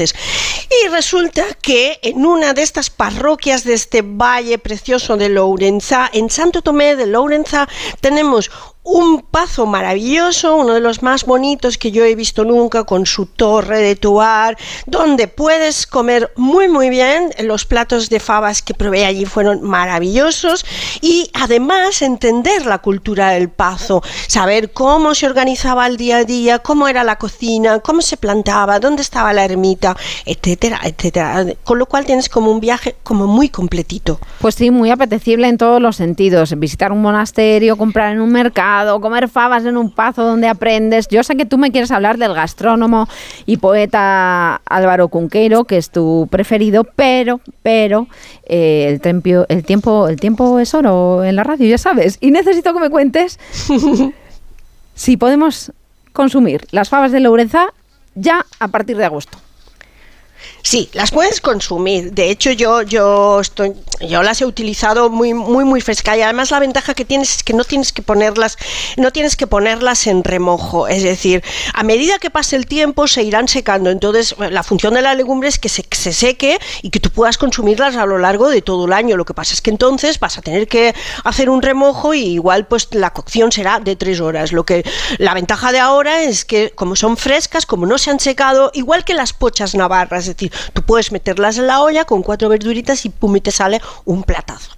entonces. Y resulta que en una de estas parroquias de este valle precioso de Lourenzá, en Santo Tomé de Lourenzá, tenemos un pazo maravilloso, uno de los más bonitos que yo he visto nunca, con su torre de Toar, donde puedes comer muy muy bien. Los platos de fabas que probé allí fueron maravillosos, y además entender la cultura del pazo, saber cómo se organizaba el día a día, cómo era la cocina, cómo se plantaba, dónde estaba la ermita, etcétera, etcétera. Con lo cual tienes como un viaje como muy completito. Pues sí, muy apetecible en todos los sentidos. Visitar un monasterio, comprar en un mercado, comer fabas en un pazo donde aprendes. Yo sé que tú me quieres hablar del gastrónomo y poeta Álvaro Cunqueiro, que es tu preferido, pero el tiempo es oro en la radio, ya sabes. Y necesito que me cuentes si podemos consumir las fabas de Lourenzá ya a partir de agosto. Sí, las puedes consumir. De hecho, yo las he utilizado muy frescas, y además la ventaja que tienes es que no tienes que ponerlas en remojo. Es decir, a medida que pase el tiempo se irán secando. Entonces, la función de la legumbre es que se seque y que tú puedas consumirlas a lo largo de todo el año. Lo que pasa es que entonces vas a tener que hacer un remojo, y igual pues la cocción será de 3 horas. La ventaja de ahora es que, como son frescas, como no se han secado, igual que las pochas navarras, es decir, tú puedes meterlas en la olla con 4 verduritas y pum, y te sale un platazo.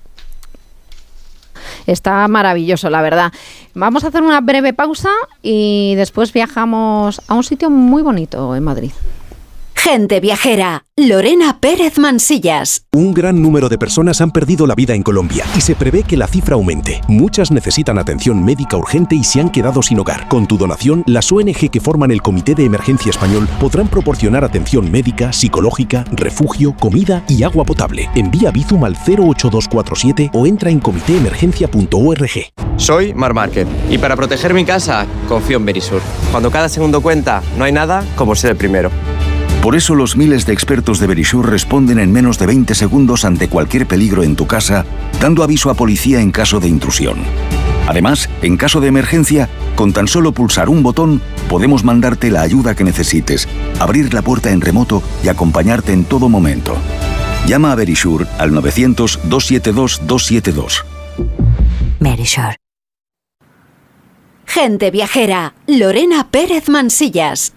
Está maravilloso, la verdad. Vamos a hacer una breve pausa y después viajamos a un sitio muy bonito en Madrid. Gente Viajera, Lorena Pérez Mansillas. Un gran número de personas han perdido la vida en Colombia y se prevé que la cifra aumente. Muchas necesitan atención médica urgente y se han quedado sin hogar. Con tu donación, las ONG que forman el Comité de Emergencia Español podrán proporcionar atención médica, psicológica, refugio, comida y agua potable. Envía Bizum al 08247 o entra en comitéemergencia.org. Soy Mar Márquez y para proteger mi casa confío en Verisur. Cuando cada segundo cuenta, no hay nada como ser el primero. Por eso los miles de expertos de Verisur responden en menos de 20 segundos ante cualquier peligro en tu casa, dando aviso a policía en caso de intrusión. Además, en caso de emergencia, con tan solo pulsar un botón, podemos mandarte la ayuda que necesites, abrir la puerta en remoto y acompañarte en todo momento. Llama a Verisur al 900-272-272. Verisur. Gente Viajera, Lorena Pérez Mansillas.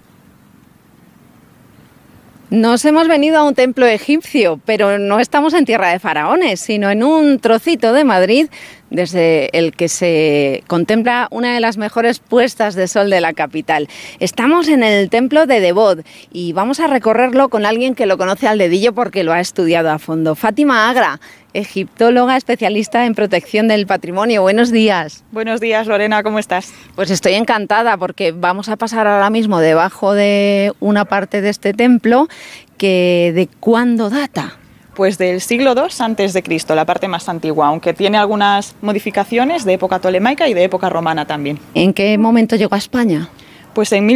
Nos hemos venido a un templo egipcio, pero no estamos en tierra de faraones, sino en un trocito de Madrid desde el que se contempla una de las mejores puestas de sol de la capital. Estamos en el templo de Devot y vamos a recorrerlo con alguien que lo conoce al dedillo porque lo ha estudiado a fondo. Fátima Agra, egiptóloga especialista en protección del patrimonio. Buenos días. Buenos días, Lorena, ¿cómo estás? Pues estoy encantada porque vamos a pasar ahora mismo debajo de una parte de este templo que ¿de cuándo data? Pues del siglo II a.C., la parte más antigua, aunque tiene algunas modificaciones de época tolemaica y de época romana también. ¿En qué momento llegó a España? Pues en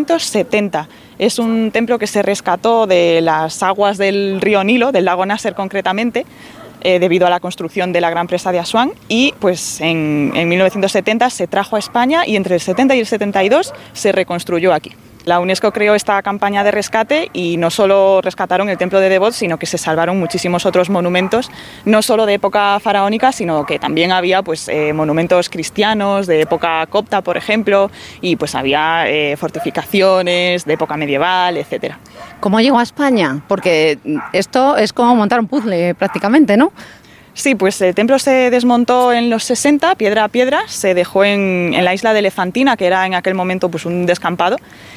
1970. Es un templo que se rescató de las aguas del río Nilo, del lago Nasser concretamente, debido a la construcción de la gran presa de Asuán, y pues en 1970 se trajo a España y entre el 70 y el 72 se reconstruyó aquí. La UNESCO creó esta campaña de rescate y no solo rescataron el templo de Devot, sino que se salvaron muchísimos otros monumentos, no solo de época faraónica, sino que también había monumentos cristianos de época copta, por ejemplo, y pues había fortificaciones de época medieval, etcétera. ¿Cómo llegó a España? Porque esto es como montar un puzzle prácticamente, ¿no? Sí, pues el templo se desmontó en los 60, piedra a piedra, se dejó en la isla de Elefantina, que era en aquel momento pues un descampado,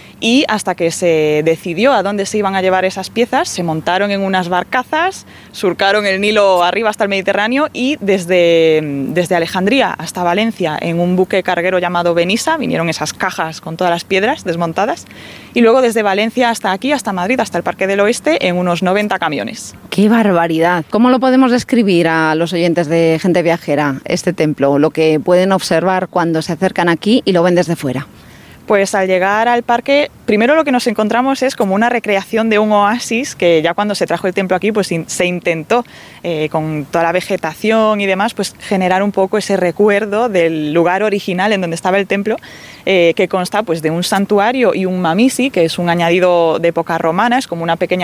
y hasta que se decidió a dónde se iban a llevar esas piezas, se montaron en unas barcazas, surcaron el Nilo arriba hasta el Mediterráneo y desde Alejandría hasta Valencia en un buque carguero llamado Benissa, vinieron esas cajas con todas las piedras desmontadas, y luego desde Valencia hasta aquí, hasta Madrid, hasta el Parque del Oeste, en unos 90 camiones. ¡Qué barbaridad! ¿Cómo lo podemos describir a los oyentes de Gente Viajera, este templo, lo que pueden observar cuando se acercan aquí y lo ven desde fuera? Pues al llegar al parque, primero lo que nos encontramos es como una recreación de un oasis que ya cuando se trajo el templo aquí pues se intentó con toda la vegetación y demás pues generar un poco ese recuerdo del lugar original en donde estaba el templo, que consta pues de un santuario y un mamisi, que es un añadido de época romana, es como una pequeña